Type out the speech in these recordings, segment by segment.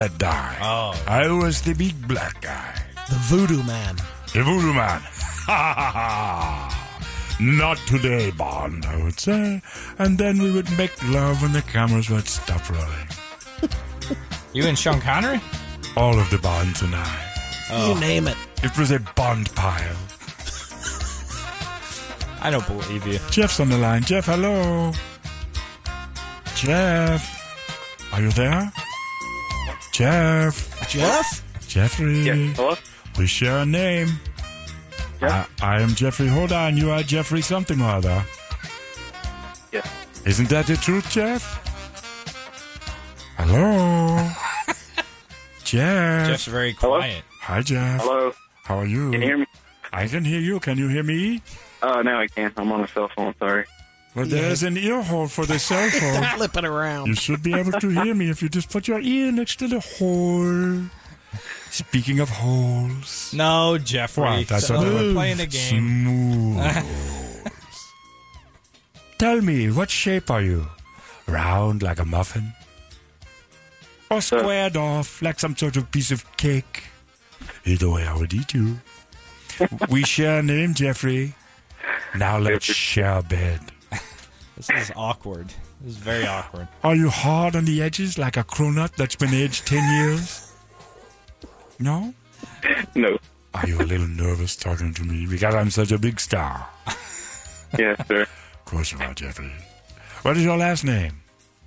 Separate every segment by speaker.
Speaker 1: that died.
Speaker 2: Oh.
Speaker 1: I was the big black guy.
Speaker 3: The Voodoo Man.
Speaker 1: The Voodoo Man. Not today, Bond, I would say. And then we would make love when the cameras would stop rolling.
Speaker 2: You and Sean Connery?
Speaker 1: All of the Bonds and I.
Speaker 3: You name it.
Speaker 1: It was a Bond pile.
Speaker 2: I don't believe you.
Speaker 1: Jeff's on the line. Jeff, hello. Jeff. Are you there? Jeff.
Speaker 3: Jeff?
Speaker 1: Jeffrey.
Speaker 4: Yes, hello?
Speaker 1: We share a name.
Speaker 4: Yeah.
Speaker 1: I am Jeffrey. Hold on. You are Jeffrey something or other.
Speaker 4: Yes.
Speaker 1: Isn't that the truth, Jeff? Hello? Jeff.
Speaker 2: Jeff's very
Speaker 4: Hello?
Speaker 2: quiet.
Speaker 1: Hi, Jeff.
Speaker 4: Hello?
Speaker 1: How are you?
Speaker 4: Can you hear me?
Speaker 1: I can hear you. Can you hear me?
Speaker 4: Now I can. I'm on a cell phone, sorry.
Speaker 1: Well, there's an ear hole for the cell phone.
Speaker 3: Flip it around.
Speaker 1: You should be able to hear me if you just put your ear next to the hole. Speaking of holes.
Speaker 2: No, Jeffrey.
Speaker 1: What? That's
Speaker 2: So
Speaker 1: what
Speaker 2: we're playing a game.
Speaker 1: Smooth. Tell me, what shape are you? Round like a muffin? Or squared off like some sort of piece of cake? Either way, I would eat you. We share a name, Jeffrey. Now let's share a bed.
Speaker 2: This is awkward. This is very awkward.
Speaker 1: Are you hard on the edges like a cronut that's been aged 10 years? No?
Speaker 4: No.
Speaker 1: Are you a little nervous talking to me because I'm such a big star?
Speaker 4: Yes, sir.
Speaker 1: Of course you are, Jeffrey. What is your last name?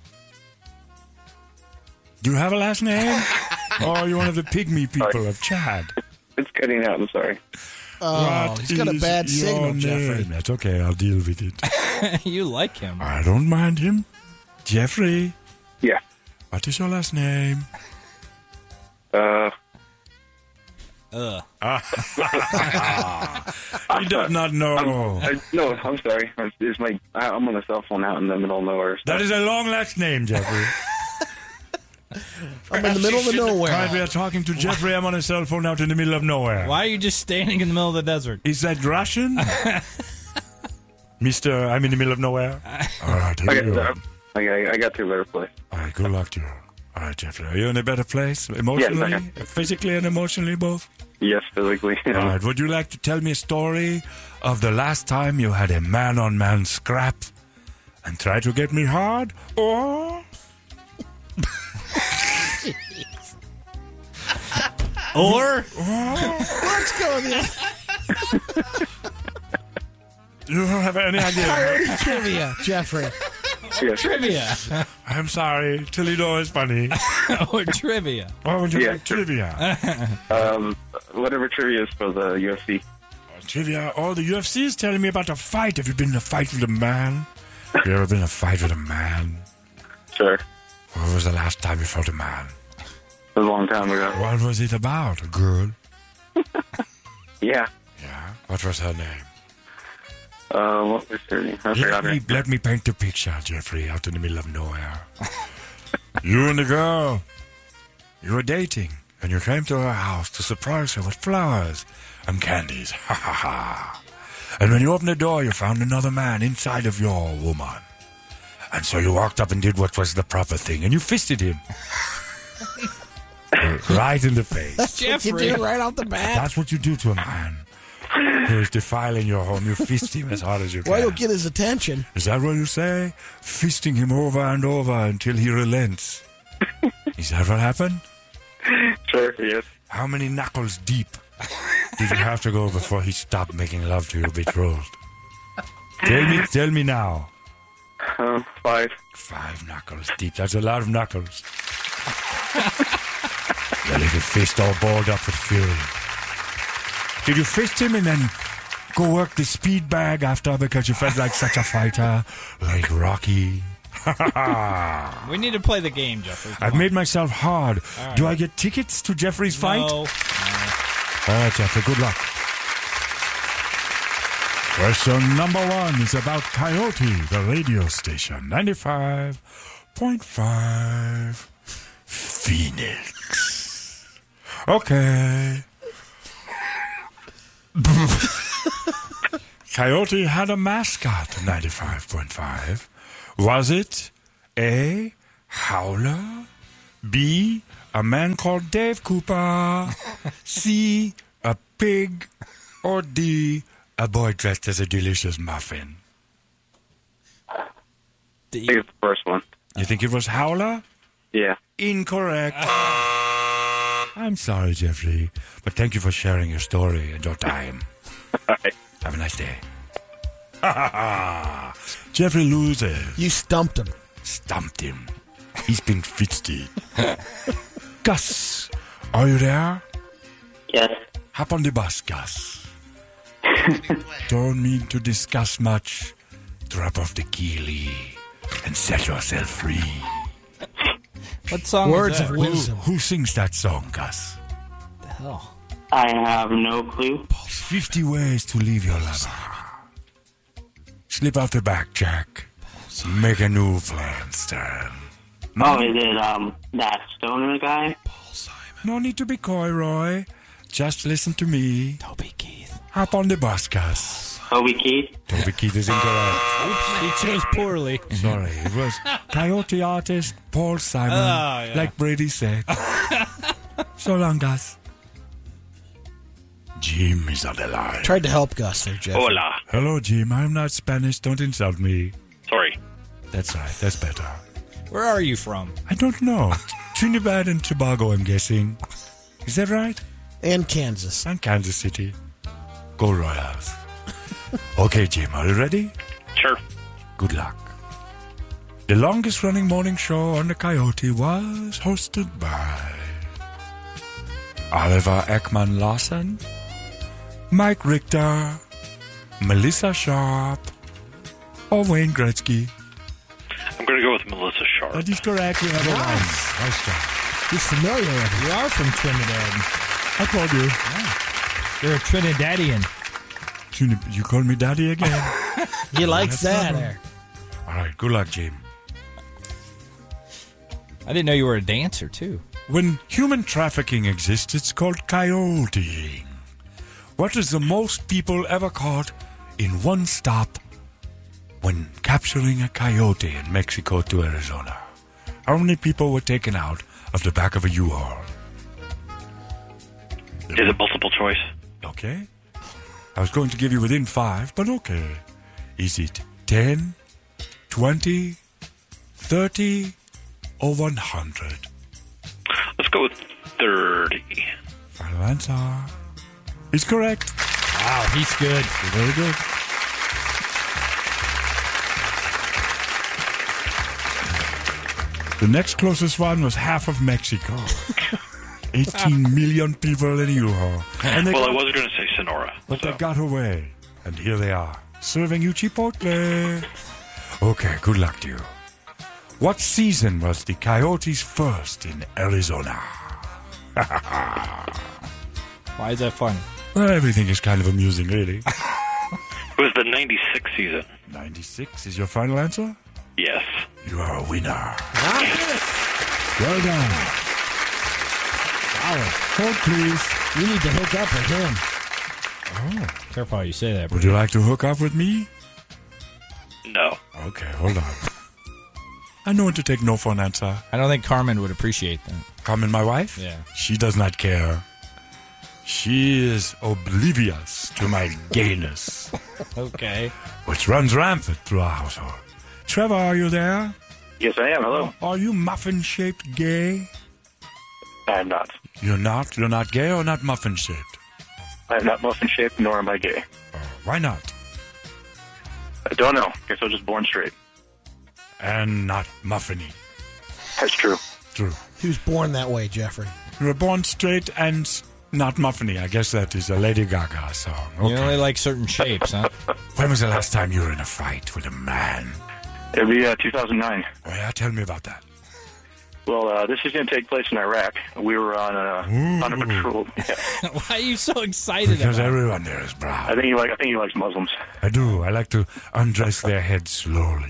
Speaker 1: Do you have a last name? Or are you one of the pygmy people of Chad?
Speaker 4: It's cutting out, I'm sorry.
Speaker 3: Oh,
Speaker 1: What
Speaker 3: he's got a
Speaker 1: is
Speaker 3: bad
Speaker 1: your
Speaker 3: signal,
Speaker 1: name?
Speaker 3: Jeffrey.
Speaker 1: That's okay, I'll deal with it.
Speaker 2: You like him.
Speaker 1: I don't mind him. Jeffrey,
Speaker 4: Yeah.
Speaker 1: what is your last name?
Speaker 2: Ugh.
Speaker 1: He does not know.
Speaker 4: No, I'm sorry. I'm on a cell phone out in the middle of nowhere.
Speaker 1: That is a long last name, Jeffrey.
Speaker 3: I'm in the middle of nowhere.
Speaker 1: Right, we are talking to Jeffrey. I'm on a cell phone out in the middle of nowhere.
Speaker 2: Why are you just standing in the middle of the desert?
Speaker 1: Is that Russian? Mister, I'm in the middle of nowhere. All right, here you go.
Speaker 4: I got to a better place.
Speaker 1: All right, good luck to you. All right, Jeffrey, are you in a better place? Emotionally?
Speaker 4: Yes,
Speaker 1: Physically and emotionally both?
Speaker 4: Yes, physically.
Speaker 1: All right, would you like to tell me a story of the last time you had a man-on-man scrap and try to get me hard? Or...
Speaker 2: Or?
Speaker 3: Let's go with
Speaker 1: You don't have any idea.
Speaker 3: Coyote trivia, Jeffrey.
Speaker 4: Yes.
Speaker 2: Trivia.
Speaker 1: I'm sorry. Toledo is funny.
Speaker 2: Or trivia.
Speaker 1: Why would you
Speaker 4: Yeah.
Speaker 1: like trivia?
Speaker 4: Whatever trivia is for the UFC.
Speaker 1: Trivia. Oh, the UFC is telling me about a fight. Have you been in a fight with a man? Have you ever been in a fight with a man?
Speaker 4: Sure.
Speaker 1: When was the last time you fought a man?
Speaker 4: It was a long time ago.
Speaker 1: What was it about? A girl?
Speaker 4: Yeah.
Speaker 1: Yeah. What was her name?
Speaker 4: What was her name? I forgot her.
Speaker 1: Let me paint the picture, Jeffrey, out in the middle of nowhere. You and the girl, you were dating, and you came to her house to surprise her with flowers and candies. Ha ha ha. And when you opened the door, you found another man inside of your woman. And so you walked up and did what was the proper thing, and you fisted him. Right in the face.
Speaker 3: What you
Speaker 2: Jeffrey.
Speaker 3: do right off the bat.
Speaker 1: That's what you do to a man who is defiling your home. You fist him as hard as you can.
Speaker 3: Well, you'll get his attention.
Speaker 1: Is that what you say? Fisting him over and over until he relents. Is that what happened?
Speaker 4: Sure, yes.
Speaker 1: How many knuckles deep did you have to go before he stopped making love to your betrothed? Tell me now.
Speaker 4: 5.
Speaker 1: 5 knuckles deep. That's a lot of knuckles. Your little fist all balled up with fury. Did you fist him and then go work the speed bag after because you felt like such a fighter? Like Rocky?
Speaker 2: We need to play the game, Jeffrey. Come
Speaker 1: I've
Speaker 2: on.
Speaker 1: made myself hard.
Speaker 2: right.
Speaker 1: Do I get tickets to Jeffrey's fight?
Speaker 2: No.
Speaker 1: All right, Jeffrey, good luck. Question number 1 is about Coyote, the radio station. 95.5 Phoenix. Okay. Coyote had a mascot, 95.5. Was it A, Howler, B, a man called Dave Cooper? C, a pig? Or D, a boy dressed as a delicious muffin?
Speaker 4: I think it's the first one.
Speaker 1: You think it was Howler?
Speaker 4: Yeah.
Speaker 1: Incorrect. I'm sorry, Jeffrey, but thank you for sharing your story and your time.
Speaker 4: All right.
Speaker 1: Have a nice day. Jeffrey loses.
Speaker 3: You stumped him.
Speaker 1: Stumped him. He's been fisted. Gus, are you there?
Speaker 4: Yes.
Speaker 1: Hop on the bus, Gus. Don't mean to discuss much. Drop off the keely and set yourself free.
Speaker 2: What song
Speaker 3: Words
Speaker 2: is that?
Speaker 3: of wisdom.
Speaker 1: Who sings that song, Gus?
Speaker 2: the hell?
Speaker 4: I have no clue.
Speaker 1: 50 ways to leave your lover. Slip out the back, Jack. Make a new plan, Stan.
Speaker 5: Oh, is it that stoner guy?
Speaker 1: No need to be coy, Roy. Just listen to me.
Speaker 2: Toby Keith.
Speaker 1: Hop on the bus, Gus.
Speaker 5: Toby Keith?
Speaker 1: Toby Keith is incorrect.
Speaker 2: Oops, he chose poorly.
Speaker 1: Sorry, it was Coyote artist Paul Simon,
Speaker 2: Oh, yeah.
Speaker 1: like Brady said. So long, Gus. Jim is on the line.
Speaker 3: Tried to help Gus there, Jeff.
Speaker 6: Hola.
Speaker 1: Hello, Jim. I'm not Spanish. Don't insult me.
Speaker 6: Sorry.
Speaker 1: That's right. That's better.
Speaker 2: Where are you from?
Speaker 1: I don't know. Trinidad and Tobago, I'm guessing. Is that right?
Speaker 3: And Kansas.
Speaker 1: And Kansas City. Go Royals. Okay, Jim, are you ready?
Speaker 6: Sure.
Speaker 1: Good luck. The longest running morning show on the Coyote was hosted by Oliver Ekman Lawson, Mike Richter, Melissa Sharp, or Wayne Gretzky.
Speaker 6: I'm going to go with Melissa Sharp.
Speaker 1: That is correct. You have a one. Nice job.
Speaker 3: He's familiar with it.
Speaker 2: You are from Trinidad.
Speaker 1: I told you.
Speaker 2: You're a Trinidadian.
Speaker 1: You call me daddy again.
Speaker 3: He likes
Speaker 1: That's
Speaker 3: that.
Speaker 1: not
Speaker 3: There.
Speaker 1: All right, good luck, Jim.
Speaker 2: I didn't know you were a dancer, too.
Speaker 1: When human trafficking exists, it's called coyoteing. What is the most people ever caught in one stop when capturing a coyote in Mexico to Arizona? How many people were taken out of the back of a U-Haul?
Speaker 6: Is it multiple choice?
Speaker 1: Okay. I was going to give you within 5, but okay. Is it 10, 20, 30, or 100?
Speaker 6: Let's go with 30.
Speaker 1: Final answer is correct.
Speaker 2: Wow, he's good.
Speaker 1: Very good. The next closest one was half of Mexico. 18 million people in U-Haul. And they
Speaker 6: Well, I
Speaker 1: got,
Speaker 6: was going to say Sonora.
Speaker 1: but
Speaker 6: so.
Speaker 1: they got away. And here they are, serving you Chipotle. Okay, good luck to you. What season was the Coyotes first in Arizona?
Speaker 2: Why is that funny?
Speaker 1: Well, everything is kind of amusing, really.
Speaker 6: It was the 96 season.
Speaker 1: 96 is your final answer?
Speaker 6: Yes.
Speaker 1: You are a winner. Well done. Hold, please.
Speaker 3: You need to hook up with him.
Speaker 2: Careful how you say that.
Speaker 1: Would you like to hook up with me?
Speaker 6: No.
Speaker 1: Okay, hold on. I know when to take no for an answer.
Speaker 2: I don't think Carmen would appreciate that.
Speaker 1: Carmen, my wife?
Speaker 2: Yeah.
Speaker 1: She does not care. She is oblivious to my gayness,
Speaker 2: Okay.
Speaker 1: which runs rampant through our household. Trevor, are you there?
Speaker 4: Yes, I am. Hello.
Speaker 1: Are you muffin-shaped gay?
Speaker 4: I am not.
Speaker 1: You're not? You're not gay or not muffin-shaped?
Speaker 4: I am not muffin-shaped, nor am I gay.
Speaker 1: Why not?
Speaker 4: I don't know. Guess I was just born straight.
Speaker 1: And not muffiny.
Speaker 4: That's true.
Speaker 1: True.
Speaker 3: He was born that way, Jeffrey.
Speaker 1: You were born straight and not muffiny. I guess that is a Lady Gaga song.
Speaker 2: You
Speaker 1: Okay.
Speaker 2: only like certain shapes, huh?
Speaker 1: When was the last time you were in a fight with a man?
Speaker 4: It'll be 2009.
Speaker 1: Oh, yeah, tell me about that.
Speaker 4: Well, this is going to take place in Iraq. We were on a patrol. Yeah.
Speaker 2: Why are you so excited
Speaker 1: Because
Speaker 2: about it?
Speaker 1: everyone there is brown.
Speaker 4: I think he likes Muslims.
Speaker 1: I do. I like to undress their heads slowly.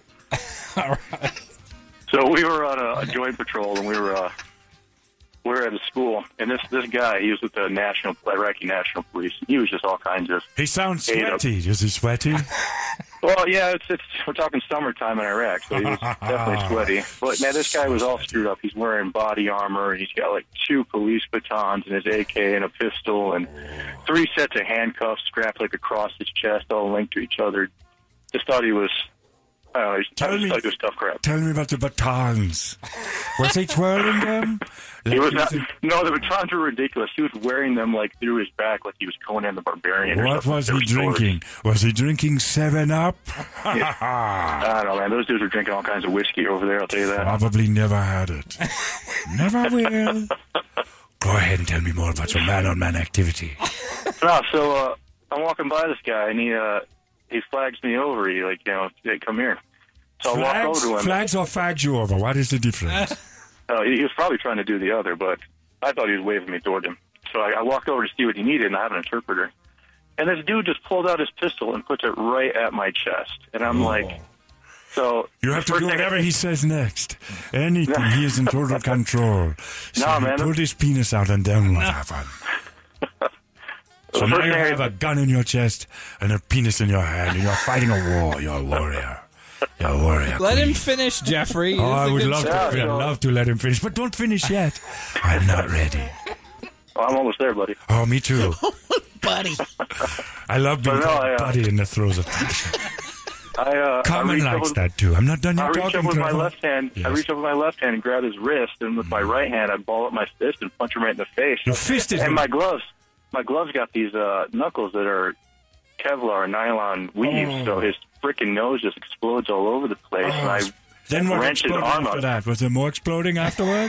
Speaker 4: So we were on a joint patrol, and we were at a school, and this guy, he was with the Iraqi National Police. He was just all kinds of.
Speaker 1: He sounds
Speaker 4: Hey,
Speaker 1: sweaty. Is he sweaty?
Speaker 4: Well, yeah, we're talking summertime in Iraq, so he was definitely sweaty. But man, this guy was all screwed up. He's wearing body armor, and he's got like 2 police batons and his AK and a pistol, and 3 sets of handcuffs strapped like across his chest, all linked to each other. Just thought he was. I just thought he was tough crap.
Speaker 1: Tell me about the batons. Was he twirling them?
Speaker 4: He was not, no, the batons were ridiculous. He was wearing them like through his back, like he was Conan the Barbarian.
Speaker 1: What was he drinking? Was he drinking 7-Up?
Speaker 4: Yeah. I don't know, man. Those dudes were drinking all kinds of whiskey over there, I'll tell you that.
Speaker 1: Probably never had it. Never will. Go ahead and tell me more about your man-on-man activity.
Speaker 4: No, so I'm walking by this guy, and he flags me over. He hey, come here. So I walk over to him.
Speaker 1: Flags or fags you over? What is the difference?
Speaker 4: He was probably trying to do the other, but I thought he was waving me toward him. So I walked over to see what he needed, and I have an interpreter. And this dude just pulled out his pistol and puts it right at my chest. And I'm like, so...
Speaker 1: You have to do whatever he says next. Anything. He is in total control. So
Speaker 4: No,
Speaker 1: he
Speaker 4: man.
Speaker 1: pulled his penis out, and then what happened? So now you have a gun in your chest and a penis in your hand, and you're fighting a war. You're a warrior. You're a warrior.
Speaker 2: Let him
Speaker 1: queen.
Speaker 2: finish, Jeffrey.
Speaker 1: Oh, I would love
Speaker 4: story.
Speaker 1: to. I'd love to let him finish, but don't finish yet. I'm not ready.
Speaker 4: Well, I'm almost there, buddy.
Speaker 1: Oh, me too.
Speaker 3: Buddy.
Speaker 1: I love being
Speaker 4: But no, I,
Speaker 1: buddy in the throes of passion. Carmen
Speaker 4: reached
Speaker 1: likes
Speaker 4: up
Speaker 1: that too. I'm not done
Speaker 4: I
Speaker 1: yet
Speaker 4: reach
Speaker 1: talking
Speaker 4: up with
Speaker 1: to
Speaker 4: my
Speaker 1: her.
Speaker 4: left hand.
Speaker 1: Yes.
Speaker 4: I reach up with my left hand and grab his wrist, and with my right hand, I ball up my fist and punch him right in the face.
Speaker 1: You fisted
Speaker 4: And
Speaker 1: him.
Speaker 4: my gloves got these knuckles that are Kevlar nylon weave, so his freaking nose just explodes all over the place. And I
Speaker 1: Then what
Speaker 4: wrench his
Speaker 1: exploded
Speaker 4: arm
Speaker 1: after
Speaker 4: out.
Speaker 1: that? Was there more exploding afterwards?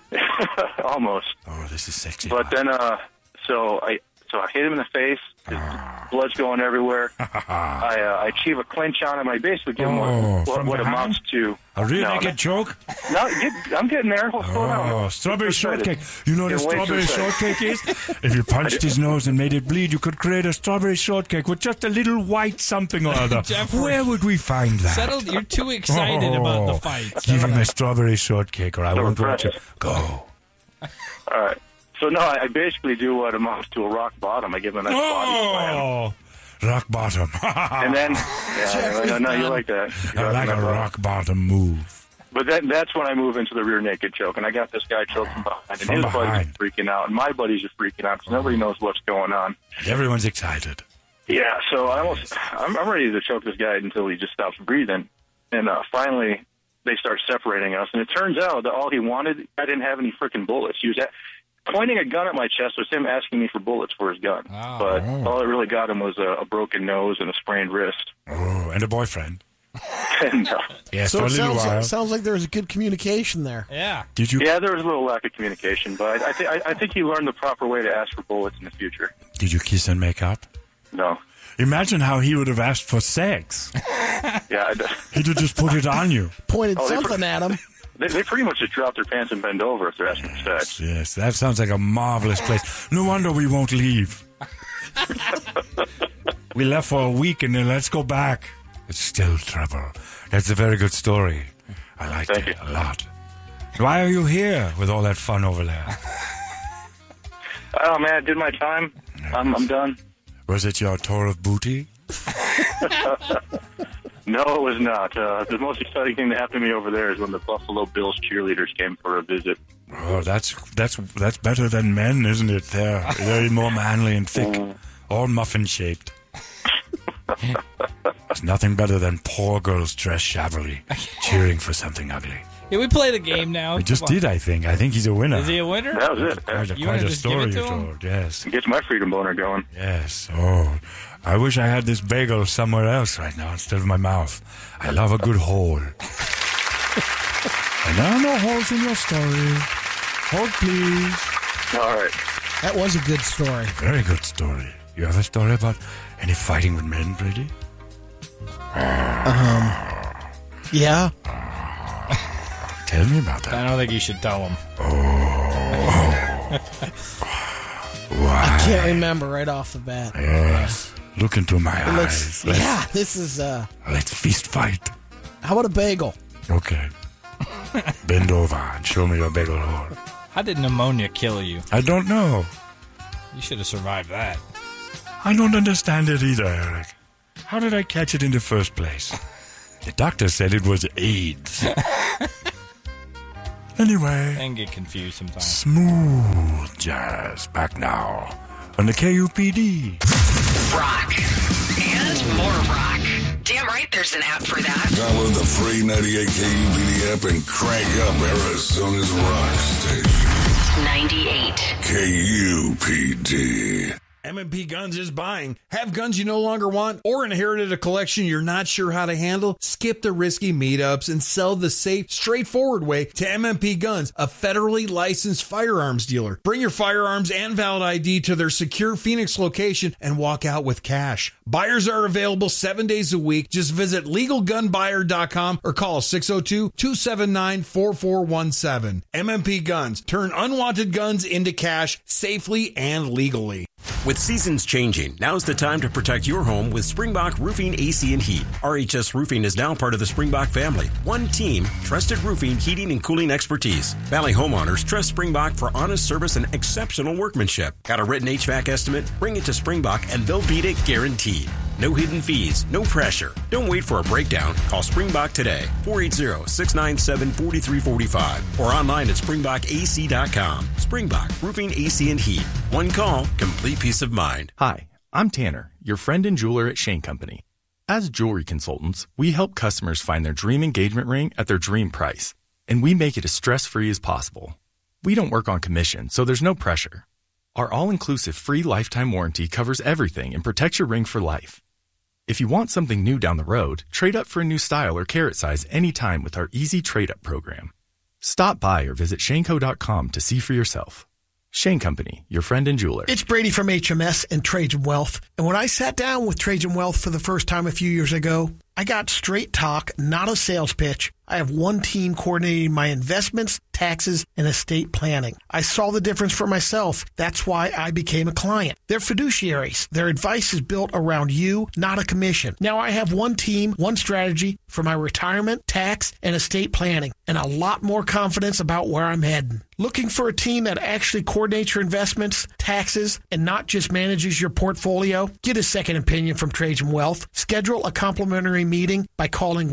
Speaker 4: Almost.
Speaker 1: Oh, this is sexy.
Speaker 4: But then, so I hit him in the face. His blood's going everywhere. I achieve a clinch on him. I basically give him
Speaker 1: from
Speaker 4: what
Speaker 1: behind?
Speaker 4: amounts to...
Speaker 1: A real
Speaker 4: No,
Speaker 1: naked choke?
Speaker 4: No, I'm getting there. Hold on.
Speaker 1: Oh, strawberry shortcake. You know what a
Speaker 4: You're way too
Speaker 1: strawberry
Speaker 4: excited.
Speaker 1: shortcake is? If you punched his nose and made it bleed, you could create a strawberry shortcake with just a little white something or other.
Speaker 2: Jeffrey.
Speaker 1: Where would we find that?
Speaker 2: Settled. You're too excited about the fight.
Speaker 1: Give him a strawberry shortcake or I won't watch it.
Speaker 4: impressive.
Speaker 1: Go.
Speaker 4: All right. So, no, I basically do what amounts to a rock bottom. I give him a nice body slam.
Speaker 1: Oh, rock bottom.
Speaker 4: And then, no, you like that.
Speaker 1: I like a rock bottom move.
Speaker 4: But that's when I move into the rear naked choke. And I got this guy choked from behind. And
Speaker 1: From
Speaker 4: his buddies
Speaker 1: behind.
Speaker 4: are freaking out. And my buddies are freaking out because nobody knows what's going on.
Speaker 1: Everyone's excited.
Speaker 4: Yeah, so I'm ready to choke this guy until he just stops breathing. And finally, they start separating us. And it turns out that all he wanted, I didn't have any freaking bullets. He was pointing a gun at my chest was him asking me for bullets for his gun.
Speaker 2: Oh.
Speaker 4: But all it really got him was a broken nose and a sprained wrist.
Speaker 1: Oh, and a boyfriend.
Speaker 4: And,
Speaker 1: Yes,
Speaker 3: So
Speaker 1: for a
Speaker 3: it
Speaker 1: little while.
Speaker 3: sounds like there's a good communication there.
Speaker 2: Yeah.
Speaker 1: Did you
Speaker 4: yeah, there was a little lack of communication, but I think he learned the proper way to ask for bullets in the future.
Speaker 1: Did you kiss and make up?
Speaker 4: No.
Speaker 1: Imagine how he would have asked for sex.
Speaker 4: Yeah,
Speaker 1: He'd have just put it on you.
Speaker 3: Pointed
Speaker 4: Oh, they
Speaker 3: something at him.
Speaker 4: they pretty much just drop their pants and bend over if they're asking for sex.
Speaker 1: Yes, that sounds like a marvelous place. No wonder we won't leave. We left for a week and then let's go back. It's still trouble. That's a very good story. I liked
Speaker 4: Thank
Speaker 1: it
Speaker 4: you.
Speaker 1: a lot. Why are you here with all that fun over there?
Speaker 4: Oh, man, I did my time. I'm done.
Speaker 1: Was it your tour of booty?
Speaker 4: No, it was not. The most exciting thing that happened to me over there is when the Buffalo Bills cheerleaders came for a visit.
Speaker 1: Oh, that's better than men, isn't it? They're very more manly and thick, all muffin shaped. There's nothing better than poor girls dressed shabbily, cheering for something ugly.
Speaker 2: Can we play the game now?
Speaker 1: We just
Speaker 2: Come on.
Speaker 1: did, I think. I think he's a winner.
Speaker 2: Is he a winner?
Speaker 4: That was it.
Speaker 1: Quite a,
Speaker 2: You
Speaker 1: quite
Speaker 2: wanna
Speaker 1: a
Speaker 2: just give
Speaker 1: story
Speaker 2: it to
Speaker 1: you
Speaker 2: him?
Speaker 1: told. Yes.
Speaker 4: Gets my freedom boner going.
Speaker 1: Yes. Oh, I wish I had this bagel somewhere else right now instead of my mouth. I love a good hole. And there are no holes in your story. Hold, please.
Speaker 4: All right.
Speaker 3: That was a good story.
Speaker 1: Very good story. You have a story about any fighting with men, Brady?
Speaker 3: Yeah.
Speaker 1: Tell me about
Speaker 2: I
Speaker 1: that.
Speaker 2: don't think you should tell him.
Speaker 3: I can't remember right off the bat.
Speaker 1: Yes. Look into my
Speaker 3: It looks,
Speaker 1: eyes.
Speaker 3: yeah, this is,
Speaker 1: Let's feast fight.
Speaker 3: how about a bagel?
Speaker 1: Okay. Bend over and show me your bagel hole.
Speaker 2: How did pneumonia kill you?
Speaker 1: I don't know.
Speaker 2: You should have survived that.
Speaker 1: I don't understand it either, Eric. How did I catch it in the first place? The doctor said it was AIDS. Anyway.
Speaker 2: And get confused sometimes.
Speaker 1: Smooth jazz back now on the KUPD.
Speaker 7: Rock. And more rock. Damn right there's an app for that.
Speaker 8: Download the free 98 KUPD app and crank up Arizona's rock station.
Speaker 7: 98.
Speaker 8: KUPD.
Speaker 9: M&P Guns is buying. Have guns you no longer want or inherited a collection you're not sure how to handle? Skip the risky meetups and sell the safe, straightforward way to M&P Guns, a federally licensed firearms dealer. Bring your firearms and valid ID to their secure Phoenix location and walk out with cash. Buyers are available 7 days a week. Just visit LegalGunBuyer.com or call 602-279-4417. M&P Guns. Turn unwanted guns into cash safely and legally.
Speaker 10: With seasons changing, now's the time to protect your home with Springbok Roofing, AC, and Heat. RHS Roofing is now part of the Springbok family. One team, trusted roofing, heating, and cooling expertise. Valley homeowners trust Springbok for honest service and exceptional workmanship. Got a written HVAC estimate? Bring it to Springbok and they'll beat it guaranteed. No hidden fees, no pressure. Don't wait for a breakdown. Call Springbok today, 480-697-4345 or online at SpringbokAC.com. Springbok Roofing, AC, and Heat. One call, complete peace of mind.
Speaker 11: Hi, I'm Tanner, your friend and jeweler at Shane Company. As jewelry consultants, we help customers find their dream engagement ring at their dream price, and we make it as stress-free as possible. We don't work on commission, so there's no pressure. Our all-inclusive free lifetime warranty covers everything and protects your ring for life. If you want something new down the road, trade up for a new style or carat size anytime with our easy trade-up program. Stop by or visit Shaneco.com to see for yourself. Shane Company, your friend and jeweler.
Speaker 3: It's Brady from HMS and Trajan Wealth. And when I sat down with Trajan Wealth for the first time a few years ago, I got straight talk, not a sales pitch. I have one team coordinating my investments, taxes, and estate planning. I saw the difference for myself. That's why I became a client. They're fiduciaries. Their advice is built around you, not a commission. Now I have one team, one strategy for my retirement, tax, and estate planning, and a lot more confidence about where I'm heading. Looking for a team that actually coordinates your investments, taxes, and not just manages your portfolio? Get a second opinion from Trajan Wealth. Schedule a complimentary meeting by calling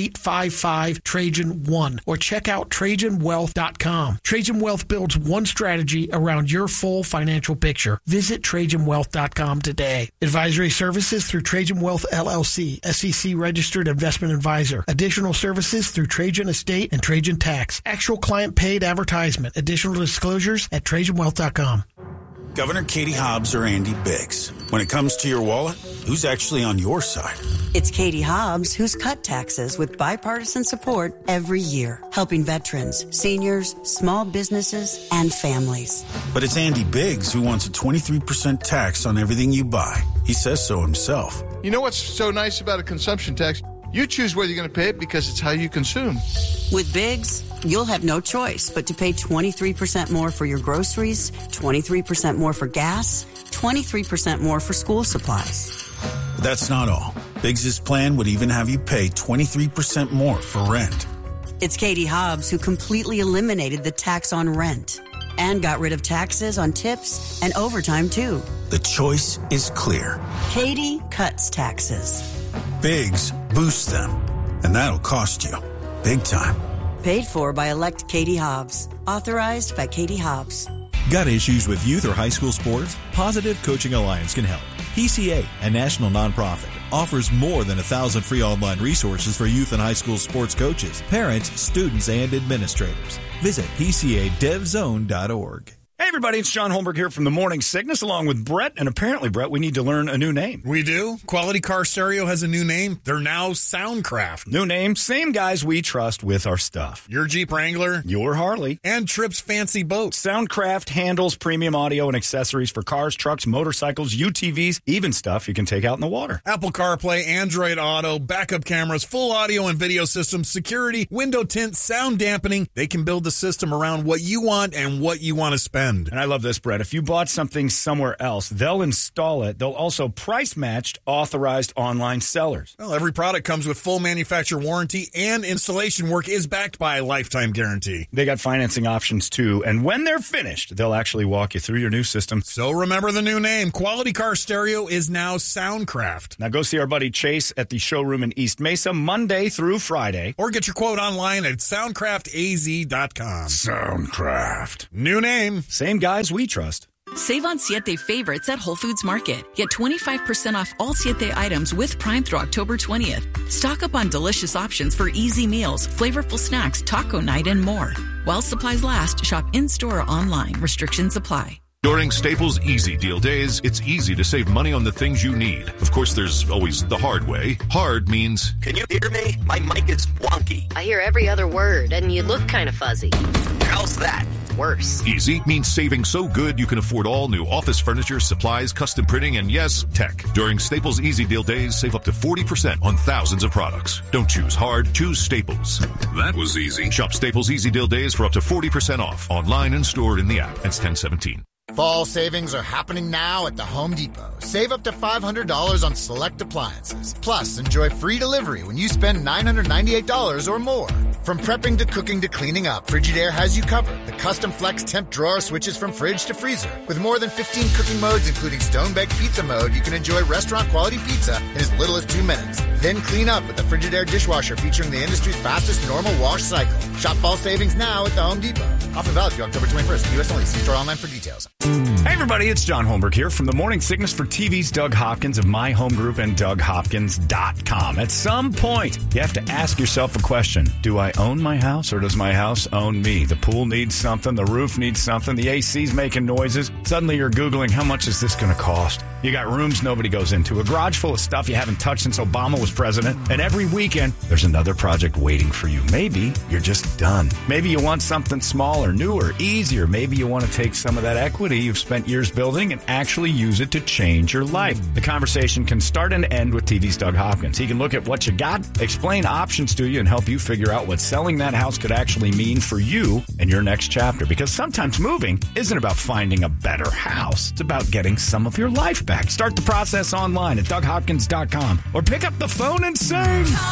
Speaker 3: 1-855-TRAJAN-1 or check out TrajanWealth.com. Trajan Wealth builds one strategy around your full financial picture. Visit TrajanWealth.com today. Advisory services through Trajan Wealth LLC, SEC registered investment advisor. Additional services through Trajan Estate and Trajan Tax. Actual client paid advertisement. Additional disclosures at TrajanWealth.com.
Speaker 12: Governor Katie Hobbs or Andy Biggs. When it comes to your wallet, who's actually on your side?
Speaker 13: It's Katie Hobbs who's cut taxes with bipartisan support every year, helping veterans, seniors, small businesses, and families.
Speaker 12: But it's Andy Biggs who wants a 23% tax on everything you buy. He says so himself.
Speaker 14: You know what's so nice about a consumption tax? You choose whether you're going to pay it because it's how you consume.
Speaker 13: With Biggs, you'll have no choice but to pay 23% more for your groceries, 23% more for gas, 23% more for school supplies.
Speaker 12: But that's not all. Biggs' plan would even have you pay 23% more for rent.
Speaker 13: It's Katie Hobbs who completely eliminated the tax on rent and got rid of taxes on tips and overtime, too.
Speaker 12: The choice is clear.
Speaker 13: Katie cuts taxes.
Speaker 12: Biggs boosts them, and that'll cost you big time.
Speaker 13: Paid for by elect Katie Hobbs. Authorized by Katie Hobbs.
Speaker 15: Got issues with youth or high school sports? Positive Coaching Alliance can help. PCA, a national nonprofit, offers more than 1,000 free online resources for youth and high school sports coaches, parents, students, and administrators. Visit PCADevZone.org.
Speaker 16: Hey everybody, it's John Holmberg here from the Morning Sickness along with Brett, and apparently, Brett, we need to learn a new name.
Speaker 9: We do? Quality Car Stereo has a new name. They're now Soundcraft.
Speaker 16: New name, same guys we trust with our stuff.
Speaker 9: Your Jeep Wrangler.
Speaker 16: Your Harley.
Speaker 9: And Tripp's Fancy Boat.
Speaker 16: Soundcraft handles premium audio and accessories for cars, trucks, motorcycles, UTVs, even stuff you can take out in the water.
Speaker 9: Apple CarPlay, Android Auto, backup cameras, full audio and video systems, security, window tint, sound dampening. They can build the system around what you want and what you want to spend. spend.
Speaker 16: And I love this, Brett. If you bought something somewhere else, they'll install it. They'll also price matched authorized online sellers.
Speaker 9: Well, every product comes with full manufacturer warranty, and installation work is backed by a lifetime guarantee.
Speaker 16: They got financing options too. And when they're finished, they'll actually walk you through your new system.
Speaker 9: So remember the new name. Quality Car Stereo is now Soundcraft.
Speaker 16: Now go see our buddy Chase at the showroom in East Mesa Monday through Friday.
Speaker 9: Or get your quote online at soundcraftaz.com.
Speaker 8: Soundcraft.
Speaker 9: New name.
Speaker 16: Same guys we trust.
Speaker 17: Save on Siete favorites at Whole Foods Market. Get 25% off all Siete items with Prime through October 20th. Stock up on delicious options for easy meals, flavorful snacks, taco night, and more. While supplies last, shop in-store or online. Restrictions apply.
Speaker 18: During Staples Easy Deal Days, it's easy to save money on the things you need. Of course, there's always the hard way. Hard means...
Speaker 19: Can you hear me? My mic is wonky.
Speaker 20: I hear every other word, and you look kind of fuzzy.
Speaker 19: How's that?
Speaker 20: Worse.
Speaker 18: Easy means saving so good you can afford all new office furniture, supplies, custom printing, and yes, tech. During Staples Easy Deal Days, save up to 40% on thousands of products. Don't choose hard, choose Staples.
Speaker 8: That was easy.
Speaker 18: Shop Staples Easy Deal Days for up to 40% off, online and stored in the app. That's 1017.
Speaker 21: Fall savings are happening now at the Home Depot. Save up to $500 on select appliances. Plus, enjoy free delivery when you spend $998 or more. From prepping to cooking to cleaning up, Frigidaire has you covered. The custom flex temp drawer switches from fridge to freezer. With more than 15 cooking modes, including stone-baked pizza mode, you can enjoy restaurant-quality pizza in as little as 2 minutes. Then clean up with the Frigidaire dishwasher featuring the industry's fastest normal wash cycle. Shop fall savings now at the Home Depot. Offer valid through October 21st. U.S. only. See store online for details.
Speaker 16: Hey everybody, it's John Holmberg here from the Morning Sickness for TV's Doug Hopkins of My Home Group and DougHopkins.com. At some point, you have to ask yourself a question. Do I own my house or does my house own me? The pool needs something, the roof needs something, the AC's making noises. Suddenly you're Googling, how much is this going to cost? You got rooms nobody goes into, a garage full of stuff you haven't touched since Obama was president, and every weekend there's another project waiting for you. Maybe you're just done. Maybe you want something smaller, newer, easier. Maybe you want to take some of that equity you've spent years building and actually use it to change your life. The conversation can start and end with TV's Doug Hopkins. He can look at what you got, explain options to you, and help you figure out what selling that house could actually mean for you and your next chapter. Because sometimes moving isn't about finding a better house. It's about getting some of your life back. Start the process online at DougHopkins.com or pick up the phone and sing.